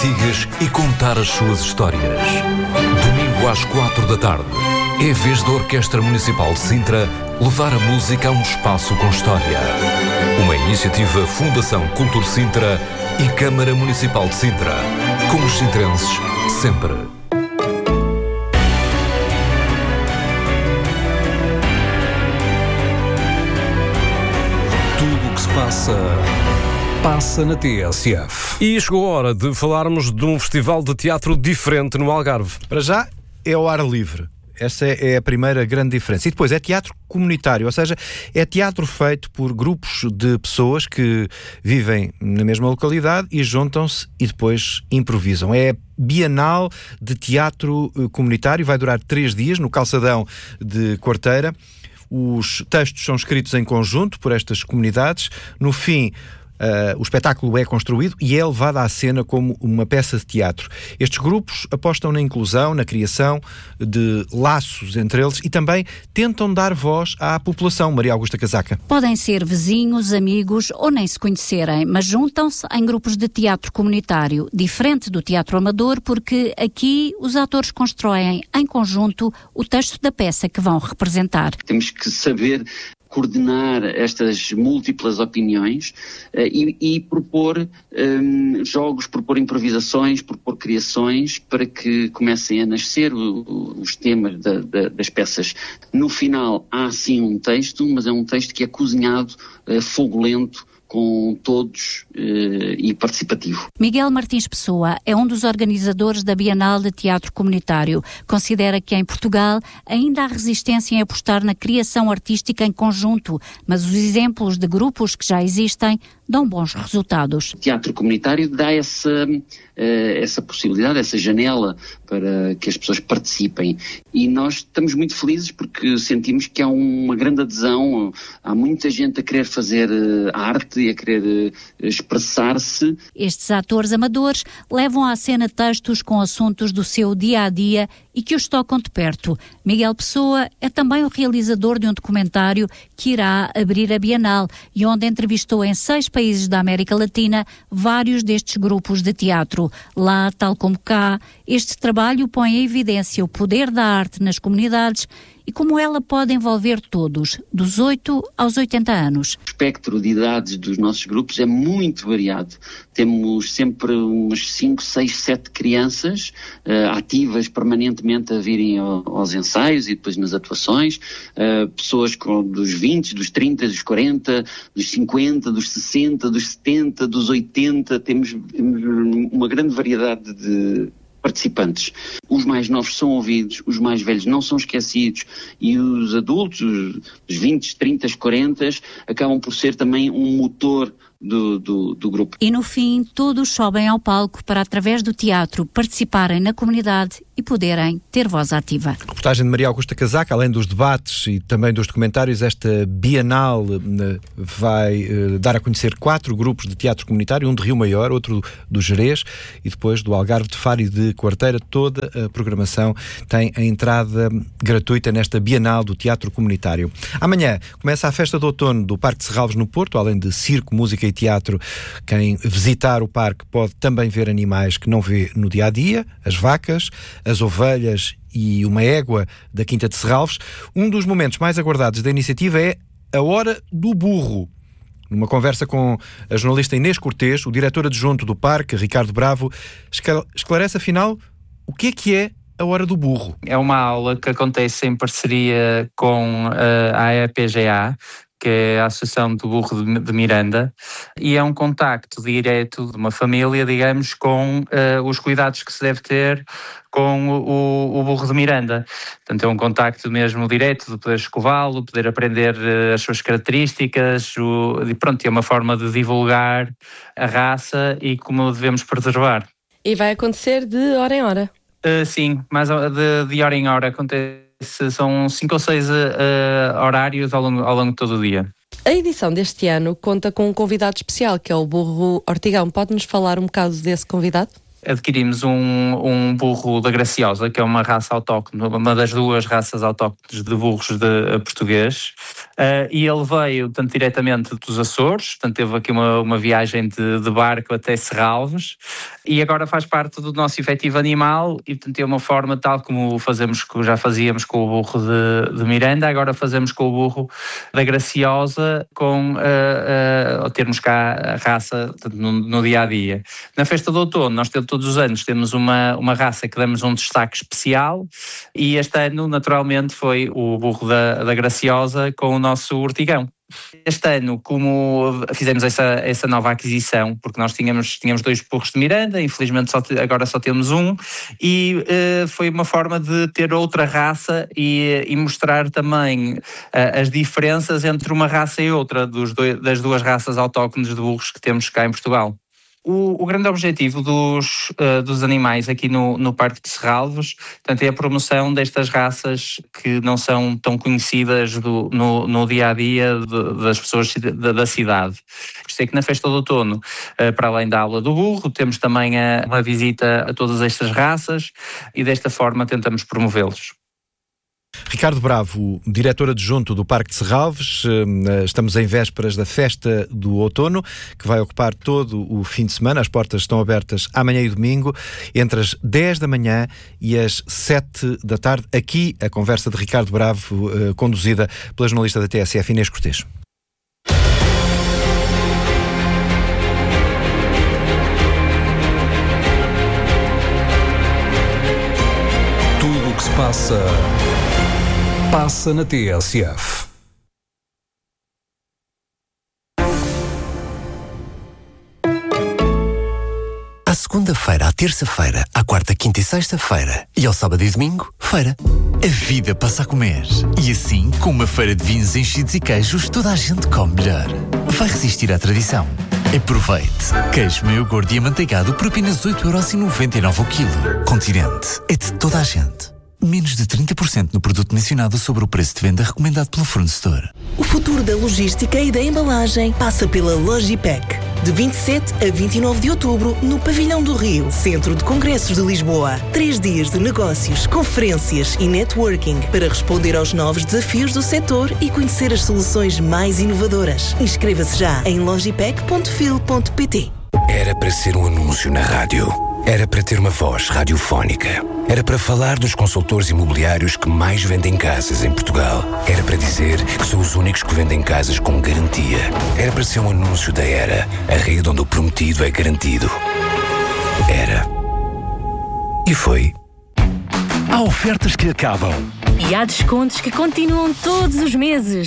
antigas e contar as suas histórias. Domingo às 4 da tarde. É vez da Orquestra Municipal de Sintra levar a música a um espaço com história. Uma iniciativa Fundação Cultura Sintra e Câmara Municipal de Sintra. Com os sintrenses, sempre. Tudo o que se passa na TSF. E chegou a hora de falarmos de um festival de teatro diferente no Algarve. Para já, é ao ar livre. Essa é a primeira grande diferença. E depois é teatro comunitário, ou seja, é teatro feito por grupos de pessoas que vivem na mesma localidade e juntam-se e depois improvisam. É Bienal de Teatro Comunitário, vai durar 3 dias no Calçadão de Quarteira. Os textos são escritos em conjunto por estas comunidades. No fim, o espetáculo é construído e é levado à cena como uma peça de teatro. Estes grupos apostam na inclusão, na criação de laços entre eles e também tentam dar voz à população. Maria Augusta Casaca. Podem ser vizinhos, amigos ou nem se conhecerem, mas juntam-se em grupos de teatro comunitário, diferente do teatro amador, porque aqui os atores constroem em conjunto o texto da peça que vão representar. Temos que saber coordenar estas múltiplas opiniões e propor jogos, propor improvisações, propor criações para que comecem a nascer os temas das peças. No final há sim um texto, mas é um texto que é cozinhado a fogo lento, com todos e participativo. Miguel Martins Pessoa é um dos organizadores da Bienal de Teatro Comunitário. Considera que em Portugal ainda há resistência em apostar na criação artística em conjunto, mas os exemplos de grupos que já existem dão bons resultados. O teatro comunitário dá essa possibilidade, essa janela para que as pessoas participem. E nós estamos muito felizes porque sentimos que há uma grande adesão, há muita gente a querer fazer arte e a querer expressar-se. Estes atores amadores levam à cena textos com assuntos do seu dia-a-dia e que os tocam de perto. Miguel Pessoa é também o realizador de um documentário que irá abrir a Bienal e onde entrevistou em 6 países da América Latina vários destes grupos de teatro. Lá, tal como cá, este trabalho põe em evidência o poder da arte nas comunidades e como ela pode envolver todos, dos 8 aos 80 anos. O espectro de idades dos nossos grupos é muito variado. Temos sempre umas 5, 6, 7 crianças ativas permanentemente a virem aos ensaios e depois nas atuações, pessoas dos 20, dos 30, dos 40, dos 50, dos 60, dos 70, dos 80, temos uma grande variedade de participantes. Os mais novos são ouvidos, os mais velhos não são esquecidos e os adultos, os 20, 30, 40, acabam por ser também um motor do grupo. E no fim, todos sobem ao palco para, através do teatro, participarem na comunidade e poderem ter voz ativa. Reportagem de Maria Augusta Casaca. Além dos debates e também dos documentários, esta Bienal vai dar a conhecer 4 grupos de teatro comunitário, um de Rio Maior, outro do Gerês e depois do Algarve de Faro e de Quarteira. Toda a programação tem a entrada gratuita nesta Bienal do Teatro Comunitário. Amanhã começa a festa de outono do Parque de Serralves no Porto, além de circo, música e teatro. Quem visitar o parque pode também ver animais que não vê no dia-a-dia, as vacas, as ovelhas e uma égua da Quinta de Serralves. Um dos momentos mais aguardados da iniciativa é a Hora do Burro. Numa conversa com a jornalista Inês Cortês, o diretor adjunto do parque, Ricardo Bravo, esclarece afinal o que é a Hora do Burro. É uma aula que acontece em parceria com a EPGA, que é a Associação do Burro de Miranda, e é um contacto direto de uma família, digamos, com os cuidados que se deve ter com o burro de Miranda. Portanto, é um contacto mesmo direto de poder escová-lo, poder aprender as suas características, e é uma forma de divulgar a raça e como o devemos preservar. E vai acontecer de hora em hora? Sim, mas de hora em hora acontece. São 5 ou 6 horários ao longo de todo o dia. A edição deste ano conta com um convidado especial, que é o Burro Ortigão. Pode-nos falar um bocado desse convidado? adquirimos um burro da Graciosa, que é uma raça autóctone, uma das duas raças autóctones de burros de português, e ele veio tanto diretamente dos Açores, portanto teve aqui uma viagem de barco até Serralves, e agora faz parte do nosso efetivo animal, e portanto é uma forma tal como já fazíamos com o burro de Miranda, agora fazemos com o burro da Graciosa, ao termos cá a raça no dia-a-dia. Na festa do outono, nós todos os anos temos uma raça que damos um destaque especial, e este ano, naturalmente, foi o burro da Graciosa com o nosso Ortigão. Este ano, como fizemos essa nova aquisição, porque nós tínhamos 2 burros de Miranda, infelizmente agora só temos um, e foi uma forma de ter outra raça e mostrar também as diferenças entre uma raça e outra, das duas raças autóctones de burros que temos cá em Portugal. O grande objetivo dos animais aqui no Parque de Serralves, portanto, é a promoção destas raças que não são tão conhecidas no dia-a-dia das pessoas da cidade. Isto é que na festa do outono, para além da aula do burro, temos também uma visita a todas estas raças e desta forma tentamos promovê-los. Ricardo Bravo, diretor adjunto do Parque de Serralves, estamos em vésperas da festa do outono, que vai ocupar todo o fim de semana. As portas estão abertas amanhã e domingo, entre as 10 da manhã e as 7 da tarde. Aqui a conversa de Ricardo Bravo, conduzida pela jornalista da TSF, Inês Cortês. Tudo o que se passa na TSF. À segunda-feira, à terça-feira, à quarta, quinta e sexta-feira e ao sábado e domingo, feira. A vida passa a comer. E assim, com uma feira de vinhos enchidos e queijos, toda a gente come melhor. Vai resistir à tradição. Aproveite. Queijo meio gordo e amanteigado por apenas 8,99€ o quilo. Continente. É de toda a gente. Menos de 30% no produto mencionado sobre o preço de venda recomendado pelo fornecedor. O futuro da logística e da embalagem passa pela Logipec. De 27 a 29 de outubro, no Pavilhão do Rio, Centro de Congressos de Lisboa. 3 dias de negócios, conferências e networking para responder aos novos desafios do setor e conhecer as soluções mais inovadoras. Inscreva-se já em logipec.fil.pt. Era para ser um anúncio na rádio. Era para ter uma voz radiofónica. Era para falar dos consultores imobiliários que mais vendem casas em Portugal. Era para dizer que são os únicos que vendem casas com garantia. Era para ser um anúncio da Era, a rede onde o prometido é garantido. Era. E foi. Há ofertas que acabam. E há descontos que continuam todos os meses.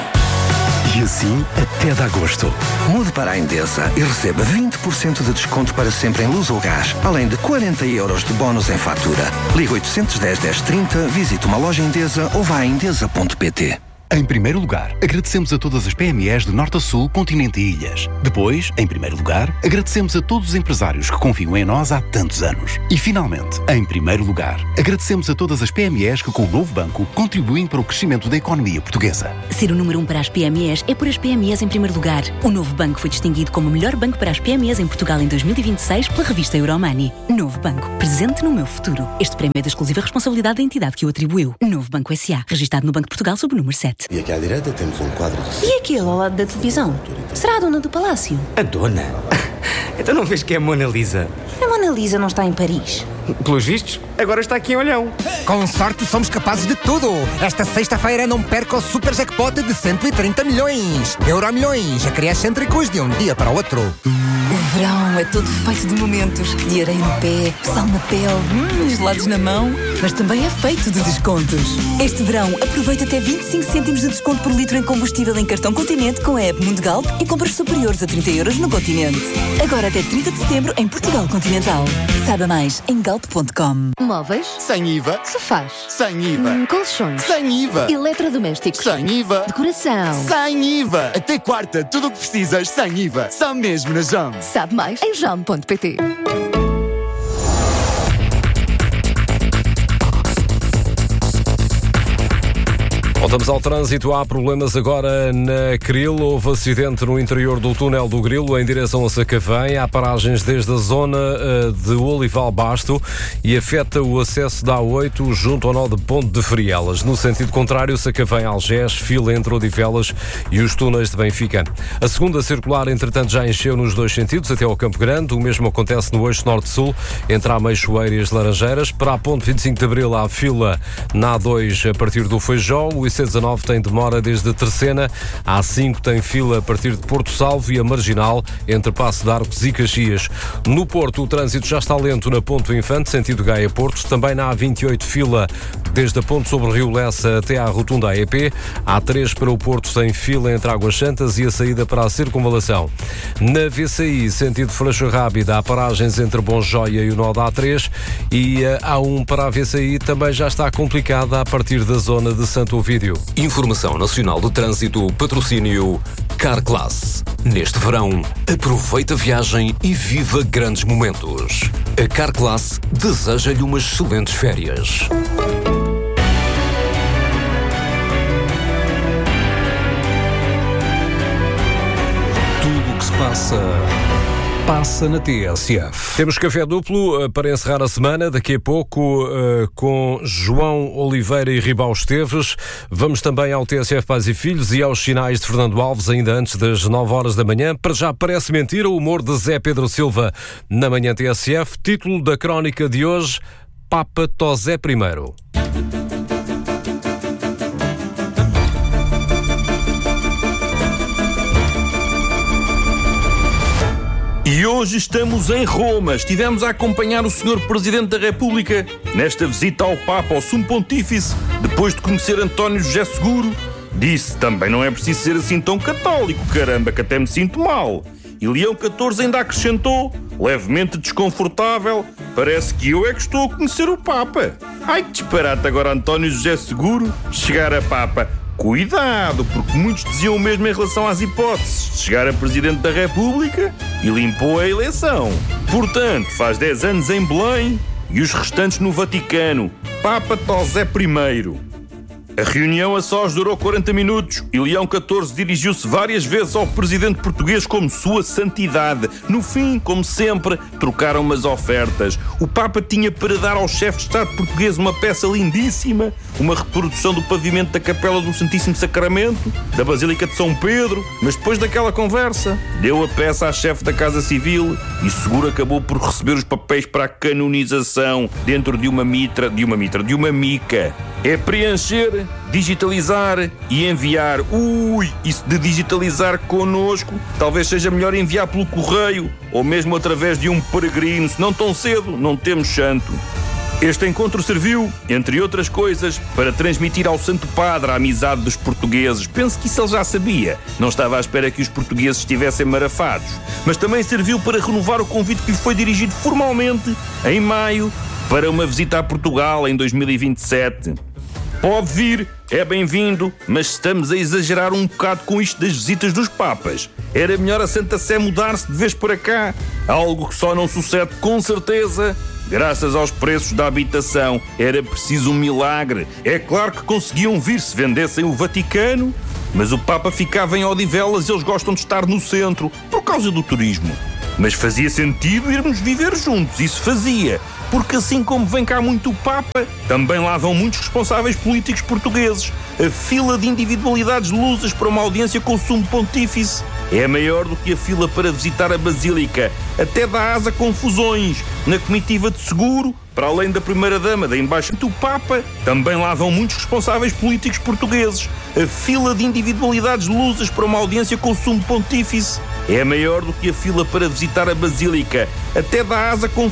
E assim até de agosto. Mude para a Endesa e receba 20% de desconto para sempre em luz ou gás, além de 40€ de bónus em fatura. Ligue 810 1030, visite uma loja Endesa ou vá a endesa.pt. Em primeiro lugar, agradecemos a todas as PMEs de norte a sul, continente e ilhas. Depois, em primeiro lugar, agradecemos a todos os empresários que confiam em nós há tantos anos. E finalmente, em primeiro lugar, agradecemos a todas as PMEs que com o novo banco contribuem para o crescimento da economia portuguesa. Ser o número 1 para as PMEs é por as PMEs em primeiro lugar. O novo banco foi distinguido como o melhor banco para as PMEs em Portugal em 2026 pela revista Euromoney. Novo banco, presente no meu futuro. Este prémio é da exclusiva responsabilidade da entidade que o atribuiu. Novo Banco S.A., registado no Banco de Portugal sob o número 7. E aqui à direita temos um quadro de... E aquele ao lado da televisão? Será a dona do palácio? A dona? Então não vês que é a Mona Lisa? A Mona Lisa não está em Paris. Pelos vistos, agora está aqui em Olhão. Com sorte somos capazes de tudo. Esta sexta-feira não perca o super jackpot de 130 milhões. Euromilhões, acrescêntricos de um dia para o outro. O verão é todo feito de momentos. De areia no pé, sal na pele, gelados na mão. Mas também é feito de descontos. Este verão, aproveita até 25 cêntimos de desconto por litro em combustível em cartão Continente com a app Mundo Galp e compras superiores a 30€ no Continente. Agora até 30 de setembro em Portugal Continental. Saiba mais em galp.com. Móveis? Sem IVA. Sofás? Sem IVA. Colchões? Sem IVA. Eletrodomésticos? Sem IVA. Decoração? Sem IVA. Até quarta, tudo o que precisas sem IVA. Só mesmo na JAM. Sabe mais em jam.pt. Voltamos ao trânsito. Há problemas agora na Cril. Houve acidente no interior do túnel do Grilo em direção a Sacavém. Há paragens desde a zona de Olival Basto e afeta o acesso da A8 junto ao nó de Ponte de Frielas. No sentido contrário, Sacavém-Algés, fila entre Odivelas e os túneis de Benfica. A segunda circular, entretanto, já encheu nos dois sentidos até ao Campo Grande. O mesmo acontece no eixo norte-sul, entre a Meixoeira e as Laranjeiras. Para a Ponte 25 de Abril há fila na A2 a partir do Feijó. O IC19 tem demora desde Terceira. A A5 tem fila a partir de Porto Salvo e a Marginal entre Passo de Arcos e Caxias. No Porto, o trânsito já está lento na Ponte do Infante, sentido Gaia-Porto. Também na A28 fila desde a Ponte sobre o Rio Lessa até à Rotunda AEP. A A3 para o Porto tem fila entre Águas Santas e a saída para a Circunvalação. Na VCI, sentido Freixo Rábida, há paragens entre Bonjoia e o nó da A3 e a A1 para a VCI também já está complicada a partir da zona de Santo Ovídio. Informação Nacional de Trânsito, patrocínio Carclass. Neste verão, aproveita a viagem e viva grandes momentos. A Carclass deseja-lhe umas excelentes férias. Tudo o que se passa na TSF. Temos café duplo para encerrar a semana. Daqui a pouco com João Oliveira e Ribau Esteves. Vamos também ao TSF Pais e Filhos e aos sinais de Fernando Alves ainda antes das 9 horas da manhã. Para já parece mentira o humor de Zé Pedro Silva na manhã TSF. Título da crónica de hoje: Papa Tosé I. E hoje estamos em Roma. Estivemos a acompanhar o Sr. Presidente da República nesta visita ao Papa, ao Sumo Pontífice, depois de conhecer António José Seguro. Disse: também não é preciso ser assim tão católico, caramba, que até me sinto mal. E Leão XIV ainda acrescentou, levemente desconfortável: parece que eu é que estou a conhecer o Papa. Ai, que disparate agora António José Seguro chegar a Papa. Cuidado, porque muitos diziam o mesmo em relação às hipóteses de chegar a Presidente da República e limpou a eleição. Portanto, faz 10 anos em Belém e os restantes no Vaticano. Papa Tosé I. A reunião a sós durou 40 minutos e Leão XIV dirigiu-se várias vezes ao presidente português como Sua Santidade. No fim, como sempre, trocaram umas ofertas. O Papa tinha para dar ao chefe de Estado português uma peça lindíssima, uma reprodução do pavimento da Capela do Santíssimo Sacramento, da Basílica de São Pedro, mas depois daquela conversa, deu a peça à chefe da Casa Civil e Seguro acabou por receber os papéis para a canonização dentro de uma mica. É preencher, digitalizar e enviar. Isso de digitalizar connosco, talvez seja melhor enviar pelo correio ou mesmo através de um peregrino, senão tão cedo não temos santo. Este encontro serviu, entre outras coisas, para transmitir ao Santo Padre a amizade dos portugueses. Penso que isso ele já sabia. Não estava à espera que os portugueses estivessem marafados. Mas também serviu para renovar o convite que lhe foi dirigido formalmente, em maio, para uma visita a Portugal em 2027. Pode vir, é bem-vindo, mas estamos a exagerar um bocado com isto das visitas dos papas. Era melhor a Santa Sé mudar-se de vez para cá. Algo que só não sucede com certeza graças aos preços da habitação. Era preciso um milagre. É claro que conseguiam vir se vendessem o Vaticano, mas o Papa ficava em Odivelas e eles gostam de estar no centro, por causa do turismo. Mas fazia sentido irmos viver juntos, isso fazia. Porque assim como vem cá muito o Papa, também lá vão muitos responsáveis políticos portugueses. A fila de individualidades lusas para uma audiência com o Sumo Pontífice é maior do que a fila para visitar a Basílica. Até dá asa confusões. Na comitiva de Seguro, para além da Primeira-Dama da Embaixada do Papa, também lá vão muitos responsáveis políticos portugueses. A fila de individualidades lusas para uma audiência com o Sumo Pontífice é maior do que a fila para visitar a Basílica. Até dá asa confusões.